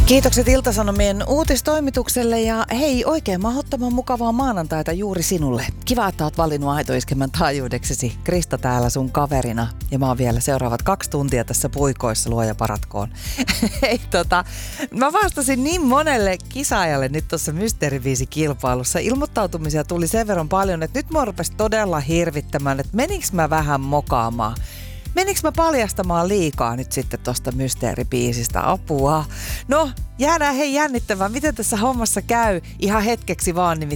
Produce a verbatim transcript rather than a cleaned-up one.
Kiitokset Ilta-Sanomien uutistoimitukselle ja hei, oikein mahdottoman mukavaa maanantaita juuri sinulle. Kiva, että oot valinnut Aito Iskelmän taajuudeksesi. Krista täällä sun kaverina ja mä oon vielä seuraavat kaksi tuntia tässä puikoissa, luoja paratkoon. Hei tota, mä vastasin niin monelle kisaajalle nyt tuossa Mysteeribiisi-kilpailussa. Ilmoittautumisia tuli sen verran paljon, että nyt mä rupesi todella hirvittämään, että meniks mä vähän mokaamaan. Menikö mä paljastamaan liikaa nyt sitten tosta Mysteeribiisistä? Apua. No, jäädään hei jännittämään, miten tässä hommassa käy ihan hetkeksi vaan, nimittäin